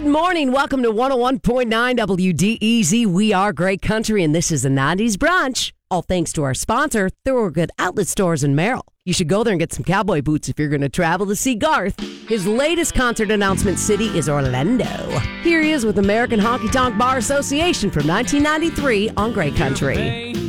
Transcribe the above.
Good morning. Welcome to 101.9 WDEZ. We are Great Country, and this is the 90s Brunch. All thanks to our sponsor, Thorogood Outlet Stores in Merrill. You should go there and get some cowboy boots if you're going to travel to see Garth. His latest concert announcement city is Orlando. Here he is with American Honky Tonk Bar Association from 1993 on Great Country.